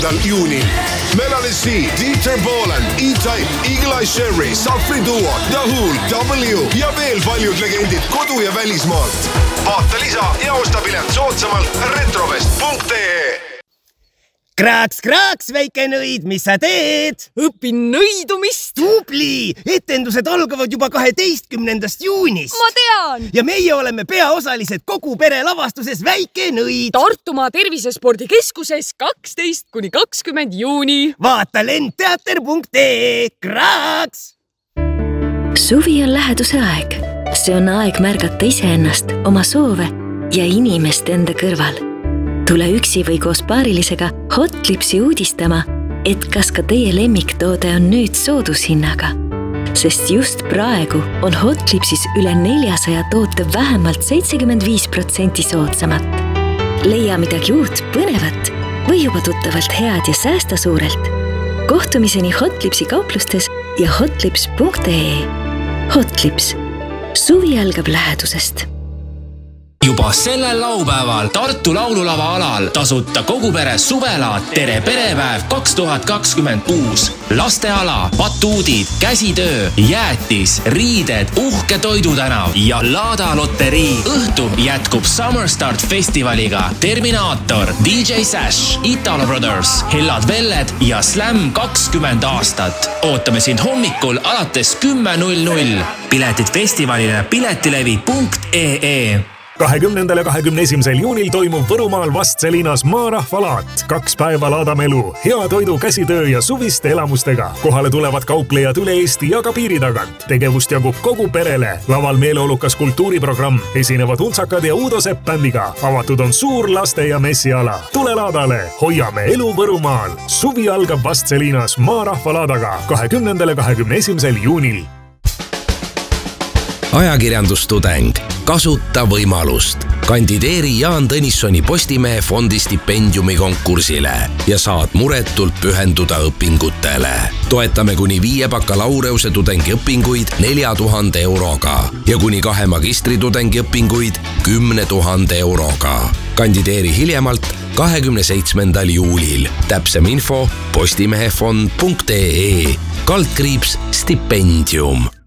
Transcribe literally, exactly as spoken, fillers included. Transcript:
juunil. Melanie C, Dieter Bohlen, E-Type, Eagle Eye Cherry, Safri Duo, The Who, W ja veel paljud legendid kodu- ja välismaalt. Vaata lisa ja osta pilet soodsamalt retrovest punkt ee. Kraaks, kraaks, väike nõid, mis sa teed? Õpin nõidumist. Tubli! Etendused algavad juba kaheteistkümnendast juunist. Ma tean! Ja meie oleme peaosalised kogu pere lavastuses Väike nõid. Tartumaa tervisespordikeskuses kaksteist kuni kakskümmend juuni. Vaata lendteater punkt ee. Kraaks! Suvi on läheduse aeg. See on aeg märgata iseennast, oma soove ja inimest enda kõrval. Tule üksi või koos paarilisega Hotlipsi uudistama, et kas ka teie lemmiktoode on nüüd soodushinnaga. Sest just praegu on Hotlipsis üle neljasaja toote vähemalt seitsekümmend viis protsenti soodsamat. Leia midagi uut, põnevat või juba tuttavalt head ja säästa suurelt. Kohtumiseni Hotlipsi kauplustes ja hotlips punkt ee. Hotlips. Suvi algab lähedusest. Juba sellel laupäeval Tartu laululava alal tasuta kogu pere suvelaat Tere perepäev kaks tuhat kakskümmend kuus. Lasteala, batuudid, käsitöö, jäätis, riided, uhke toidutänav ja Laada loterii. Õhtu jätkub Summer Start festivaliga Terminaator, D J Sash, Italo Brothers, Hellad Velled ja Slam kakskümmend aastat. Ootame sind hommikul alates kümme null null. Piletid festivalile piletilevi punkt ee. kahekümnendal ja kahekümne esimesel juunil toimub Võrumaal Vastselinas maarahvalaat. Kaks päeva laadame elu, hea toidu, käsitöö ja suviste elamustega. Kohale tulevad kauplejad üle Eesti ja ka piiri tagant. Tegevust jagub kogu perele. Laval meeleolukas kultuuriprogramm. Esinevad Untsakad ja Uudo Sepp bändiga. Avatud on suur laste- ja messiala. Tule laadale, hoiame elu Võrumaal. Suvi algab Vastselinas maarahvalaadaga kahekümnendal ja kahekümne esimesel juunil. Ajakirjandustudeng. Kasuta võimalust. Kandideeri Jaan Tõnissoni Postimehe fondi stipendiumi konkursile ja saad muretult pühenduda õpingutele. Toetame kuni viie bakalaureuse tudengi õpinguid nelja tuhande euroga ja kuni kahe magistri tudengi õpinguid kümne tuhande euroga. Kandideeri hiljemalt kahekümne seitsmendal juulil. Täpsem info postimehefond punkt ee. Kaldkriips stipendium.